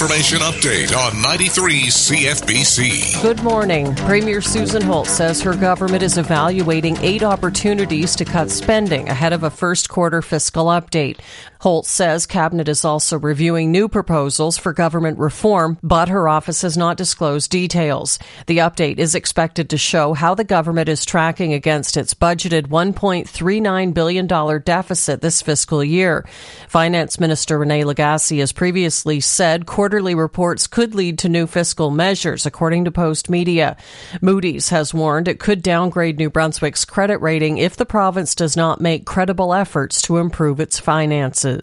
information update on 93 CFBC. Good morning. Premier Susan Holt says her government is evaluating 8 opportunities to cut spending ahead of a first quarter fiscal update. Holt says Cabinet is also reviewing new proposals for government reform, but her office has not disclosed details. The update is expected to show how the government is tracking against its budgeted $1.39 billion deficit this fiscal year. Finance Minister Rene Lagacé has previously said quarterly reports could lead to new fiscal measures, according to Post Media. Moody's has warned it could downgrade New Brunswick's credit rating if the province does not make credible efforts to improve its finances.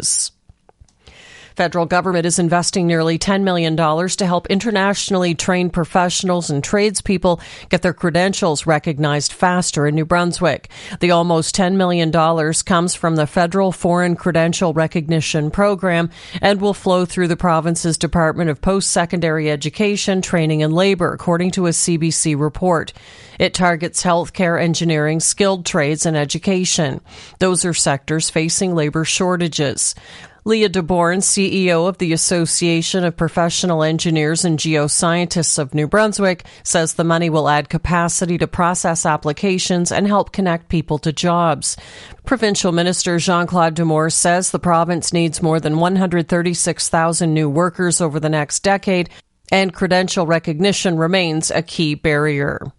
Federal government is investing nearly $10 million to help internationally trained professionals and tradespeople get their credentials recognized faster in New Brunswick. The almost $10 million comes from the Federal Foreign Credential Recognition Program and will flow through the province's Department of Post-Secondary Education, Training and Labour, according to a CBC report. It targets healthcare, engineering, skilled trades, and education. Those are sectors facing labour shortages. Leah DeBourne, CEO of the Association of Professional Engineers and Geoscientists of New Brunswick, says the money will add capacity to process applications and help connect people to jobs. Provincial Minister Jean-Claude Demore says the province needs more than 136,000 new workers over the next decade, and credential recognition remains a key barrier.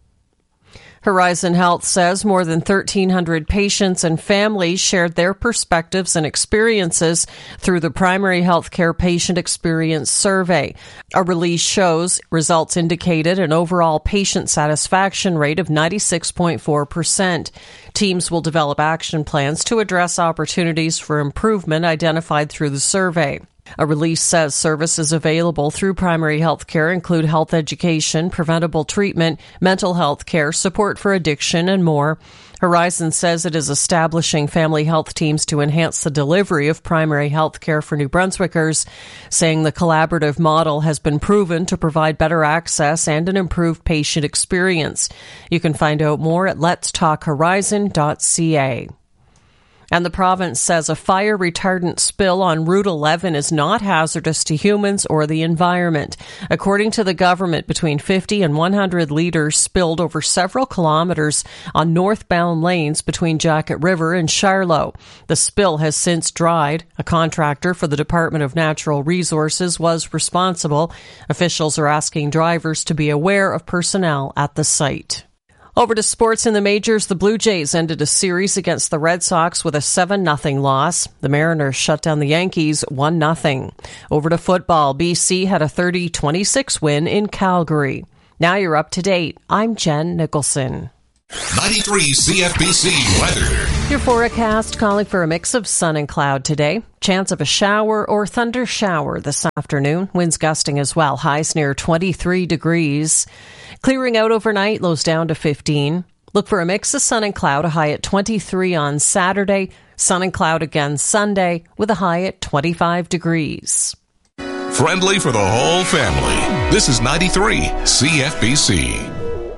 Horizon Health says more than 1,300 patients and families shared their perspectives and experiences through the Primary Healthcare Patient Experience Survey. A release shows results indicated an overall patient satisfaction rate of 96.4%. Teams will develop action plans to address opportunities for improvement identified through the survey. A release says services available through primary health care include health education, preventable treatment, mental health care, support for addiction, and more. Horizon says it is establishing family health teams to enhance the delivery of primary health care for New Brunswickers, saying the collaborative model has been proven to provide better access and an improved patient experience. You can find out more at letstalkhorizon.ca. And the province says a fire retardant spill on Route 11 is not hazardous to humans or the environment. According to the government, between 50 and 100 litres spilled over several kilometres on northbound lanes between Jacket River and Charlotte. The spill has since dried. A contractor for the Department of Natural Resources was responsible. Officials are asking drivers to be aware of personnel at the site. Over to sports in the majors. The Blue Jays ended a series against the Red Sox with a 7-0 loss. The Mariners shut down the Yankees 1-0. Over to football. BC had a 30-26 win in Calgary. Now you're up to date. I'm Jen Nicholson. 93 CFBC weather. Your forecast calling for a mix of sun and cloud today. Chance of a shower or thunder shower this afternoon. Winds gusting as well. Highs near 23 degrees. Clearing out overnight, lows down to 15. Look for a mix of sun and cloud, a high at 23 on Saturday. Sun and cloud again Sunday with a high at 25 degrees. Friendly for the whole family. This is 93 CFBC.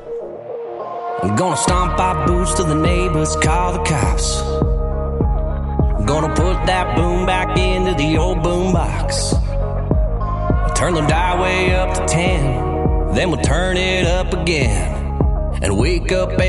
I'm gonna stomp our boots till the neighbors call the cops. I'm gonna put that boom back into the old boom box. Turn the dial way up to 10, then we'll turn it up again and wake up